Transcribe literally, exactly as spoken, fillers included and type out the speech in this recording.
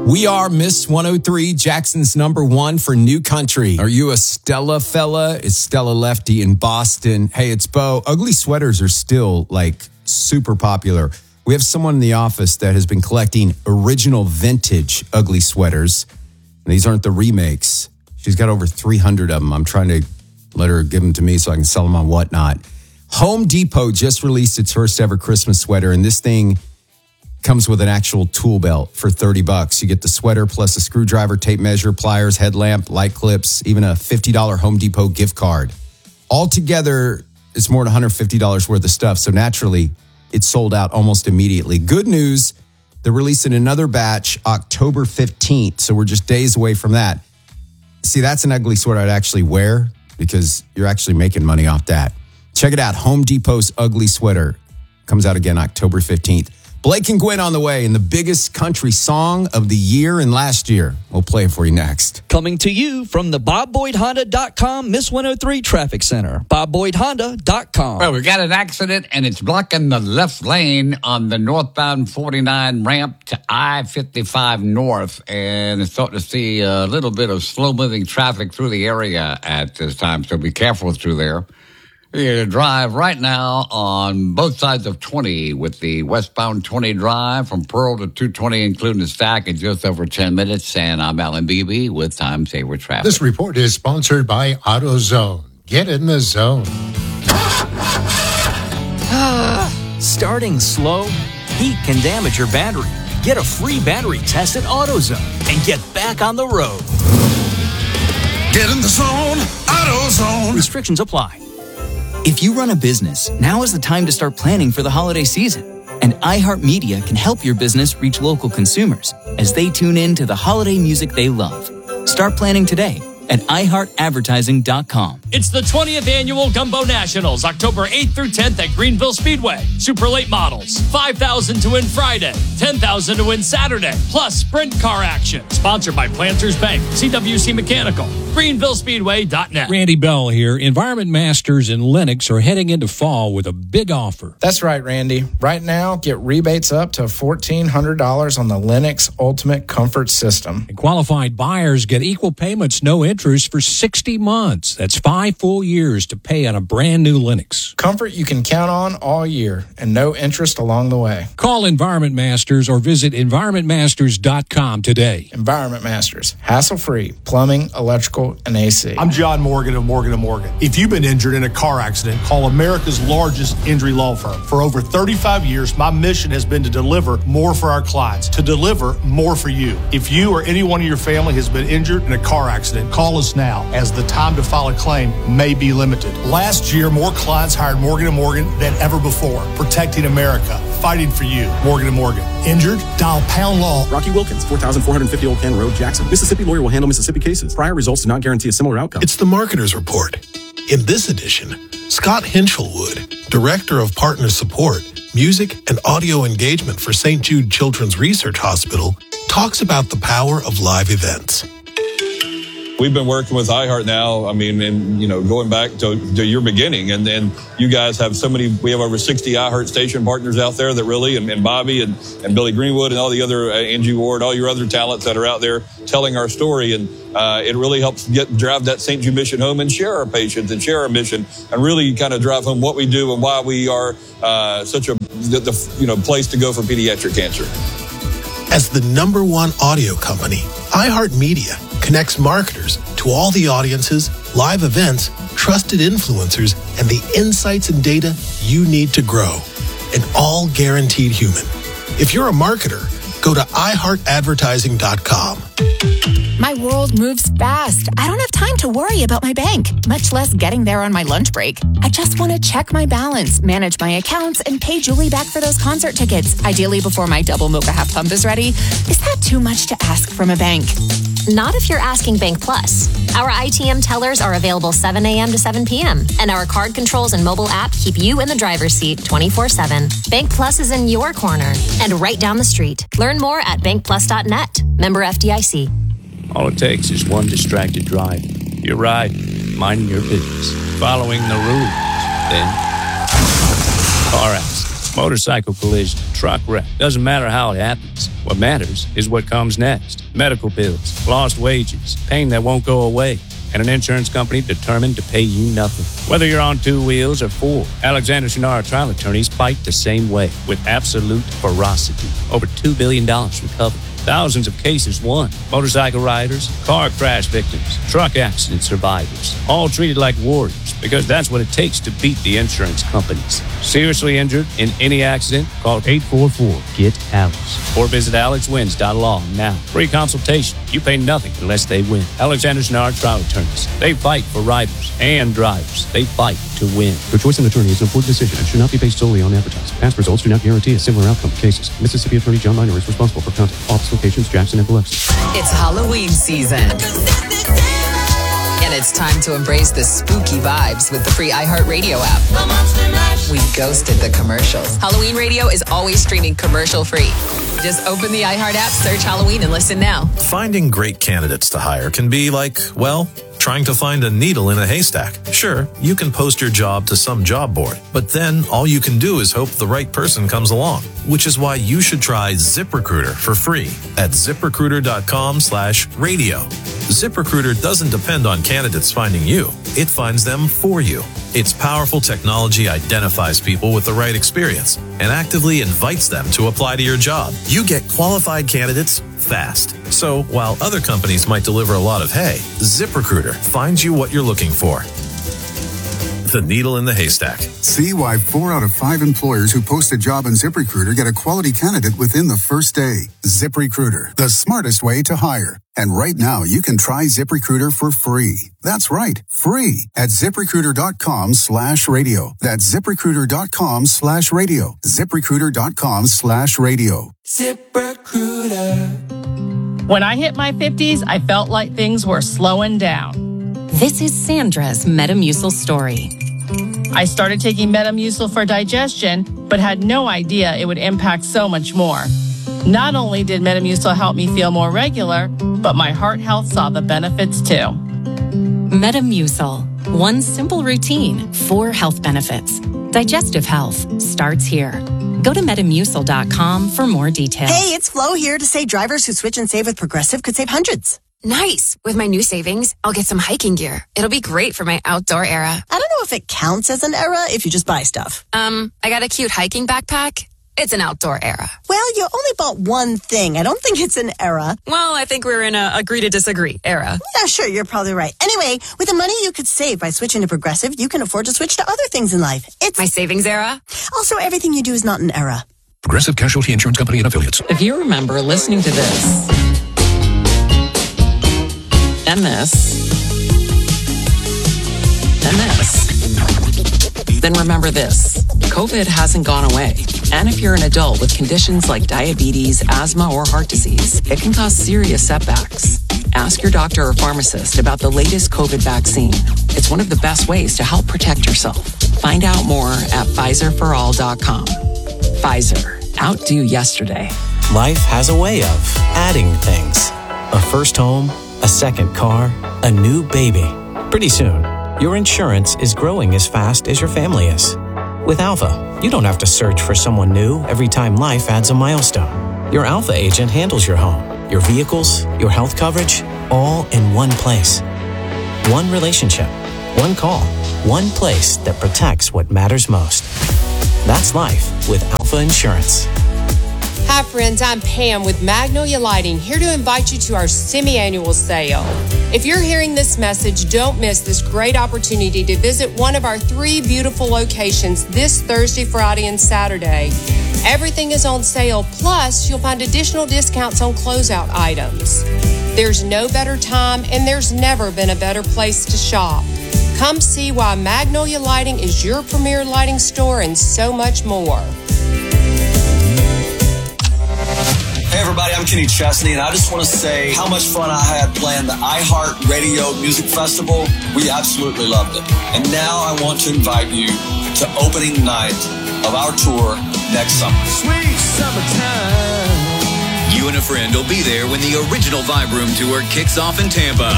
We are Miss one oh three, Jackson's number one for new country. Are you a Stella fella? It's Stella Lefty in Boston. Hey, it's Bo. Ugly sweaters are still like super popular. We have someone in the office that has been collecting original vintage ugly sweaters. These aren't the remakes. She's got over three hundred of them. I'm trying to let her give them to me so I can sell them on Whatnot. Home Depot just released its first ever Christmas sweater, and this thing comes with an actual tool belt for thirty bucks. You get the sweater plus a screwdriver, tape measure, pliers, headlamp, light clips, even a fifty dollars Home Depot gift card. Altogether, it's more than one hundred fifty dollars worth of stuff. So naturally, it sold out almost immediately. Good news, they're releasing another batch October fifteenth. So we're just days away from that. See, that's an ugly sweater I'd actually wear because you're actually making money off that. Check it out. Home Depot's ugly sweater comes out again October fifteenth. Blake and Gwen on the way in the biggest country song of the year and last year. We'll play it for you next. Coming to you from the Bob Boyd Honda dot com Miss one oh three Traffic Center. Bob Boyd Honda dot com. Well, we got an accident, and it's blocking the left lane on the northbound forty-nine ramp to I fifty-five North, and it's starting to see a little bit of slow-moving traffic through the area at this time, so be careful through there. You drive right now on both sides of twenty with the westbound twenty drive from Pearl to two twenty, including the stack, in just over ten minutes. And I'm Alan Beebe with Time Saver Traffic. This report is sponsored by AutoZone. Get in the zone. Starting slow? Heat can damage your battery. Get a free battery test at AutoZone and get back on the road. Get in the zone. AutoZone. Restrictions apply. If you run a business, now is the time to start planning for the holiday season. And iHeartMedia can help your business reach local consumers as they tune in to the holiday music they love. Start planning today at i heart advertising dot com. It's the twentieth Annual Gumbo Nationals, October eighth through tenth at Greenville Speedway. Super late models, five thousand dollars to win Friday, ten thousand dollars to win Saturday, plus sprint car action. Sponsored by Planters Bank, C W C Mechanical, greenville speedway dot net. Randy Bell here. Environment Masters and Lennox are heading into fall with a big offer. That's right, Randy. Right now, get rebates up to fourteen hundred dollars on the Lennox Ultimate Comfort System. And qualified buyers get equal payments, no interest for sixty months. That's five full years to pay on a brand new Lennox. Comfort you can count on all year and no interest along the way. Call Environment Masters or visit environment masters dot com today. Environment Masters, hassle-free plumbing, electrical, and A C. I'm John Morgan of Morgan and Morgan. If you've been injured in a car accident, call America's largest injury law firm. For over thirty-five years, my mission has been to deliver more for our clients, to deliver more for you. If you or anyone in your family has been injured in a car accident, call us now, as the time to file a claim may be limited. Last year, more clients hired Morgan and Morgan than ever before, protecting America, fighting for you. Morgan and Morgan. Injured? Dial pound law. Rocky Wilkins, four thousand four hundred fifty Old Ken Road, Jackson. Mississippi lawyer will handle Mississippi cases. Prior results do not guarantee a similar outcome. It's the Marketer's Report. In this edition, Scott Hinchelwood, Director of Partner Support, Music and Audio Engagement for Saint Jude Children's Research Hospital, talks about the power of live events. We've been working with iHeart now, I mean, and, you know, going back to, to your beginning. And then you guys have so many, we have over sixty iHeart station partners out there that really, and, and Bobby and, and Billy Greenwood and all the other, uh, Angie Ward, all your other talents that are out there telling our story. And uh, it really helps get drive that Saint Jude mission home and share our patients and share our mission and really kind of drive home what we do and why we are uh, such a, the, the, you know, place to go for pediatric cancer. As the number one audio company, iHeartMedia connects marketers to all the audiences, live events, trusted influencers, and the insights and data you need to grow. And all guaranteed human. If you're a marketer, go to i heart advertising dot com. My world moves fast. I don't have time to worry about my bank, much less getting there on my lunch break. I just want to check my balance, manage my accounts, and pay Julie back for those concert tickets, ideally before my double mocha half pump is ready. Is that too much to ask from a bank? Not if you're asking Bank Plus. Our I T M tellers are available seven a.m. to seven p.m., and our card controls and mobile app keep you in the driver's seat twenty-four seven. Bank Plus is in your corner and right down the street. Learn more at bank plus dot net. Member F D I C. All it takes is one distracted drive. You're riding, minding your business, following the rules. Then, car accident. Motorcycle collision, truck wreck, doesn't matter how it happens. What matters is what comes next. Medical bills, lost wages, pain that won't go away, and an insurance company determined to pay you nothing. Whether you're on two wheels or four, Alexander Shannara trial attorneys fight the same way with absolute ferocity. Over two billion dollars recovered. Thousands of cases won. Motorcycle riders, car crash victims, truck accident survivors, all treated like warriors because that's what it takes to beat the insurance companies. Seriously injured in any accident? Call eight four four, G E T Alex or visit alex wins dot law now. Free consultation. You pay nothing unless they win. Alexander Shannara trial attorneys. They fight for riders and drivers. They fight to win. Your choice in attorney is an important decision and should not be based solely on advertising. Past results do not guarantee a similar outcome in cases. Mississippi Attorney John Minor is responsible for content. Office locations Jackson and Biloxi. It's Halloween season. And it's time to embrace the spooky vibes with the free iHeartRadio app. We ghosted the commercials. Halloween Radio is always streaming commercial free. Just open the iHeart app, search Halloween, and listen now. Finding great candidates to hire can be like, well, trying to find a needle in a haystack. Sure, you can post your job to some job board, but then all you can do is hope the right person comes along, which is why you should try ZipRecruiter for free at ZipRecruiter.com slash radio. ZipRecruiter doesn't depend on candidates finding you. It finds them for you. Its powerful technology identifies people with the right experience and actively invites them to apply to your job. You get qualified candidates fast. So while other companies might deliver a lot of hay, ZipRecruiter finds you what you're looking for. The needle in the haystack. See why four out of five employers who post a job on ZipRecruiter get a quality candidate within the first day. ZipRecruiter, the smartest way to hire. And right now, you can try ZipRecruiter for free. That's right, free at ZipRecruiter.com slash radio. That's ZipRecruiter.com slash radio. ZipRecruiter.com slash radio. ZipRecruiter. When I hit my fifties, I felt like things were slowing down. This is Sandra's Metamucil story. I started taking Metamucil for digestion, but had no idea it would impact so much more. Not only did Metamucil help me feel more regular, but my heart health saw the benefits too. Metamucil. One simple routine, four health benefits. Digestive health starts here. Go to Metamucil dot com for more details. Hey, it's Flo here to say drivers who switch and save with Progressive could save hundreds. Nice. With my new savings, I'll get some hiking gear. It'll be great for my outdoor era. I don't know if it counts as an era if you just buy stuff. Um, I got a cute hiking backpack. It's an outdoor era. Well, you only bought one thing. I don't think it's an era. Well, I think we're in a agree to disagree era. Yeah, sure. You're probably right. Anyway, with the money you could save by switching to Progressive, you can afford to switch to other things in life. It's my savings era. Also, everything you do is not an era. Progressive Casualty Insurance Company and Affiliates. If you remember listening to this and this and this, then remember this. COVID hasn't gone away. And if you're an adult with conditions like diabetes, asthma, or heart disease, it can cause serious setbacks. Ask your doctor or pharmacist about the latest COVID vaccine. It's one of the best ways to help protect yourself. Find out more at Pfizer for all dot com. Pfizer. Outdo yesterday. Life has a way of adding things. A first home, a second car, a new baby. Pretty soon, your insurance is growing as fast as your family is. With Alpha, you don't have to search for someone new every time life adds a milestone. Your Alpha agent handles your home, your vehicles, your health coverage, all in one place. One relationship, one call, one place that protects what matters most. That's life with Alpha Insurance. Hi friends, I'm Pam with Magnolia Lighting, here to invite you to our semi-annual sale. If you're hearing this message, don't miss this great opportunity to visit one of our three beautiful locations this Thursday, Friday, and Saturday. Everything is on sale, plus you'll find additional discounts on closeout items. There's no better time, and there's never been a better place to shop. Come see why Magnolia Lighting is your premier lighting store and so much more. Hey everybody, I'm Kenny Chesney, and I just want to say how much fun I had playing the iHeartRadio Music Festival. We absolutely loved it. And now I want to invite you to opening night of our tour next summer. Sweet summertime. You and a friend will be there when the original Vibe Room Tour kicks off in Tampa.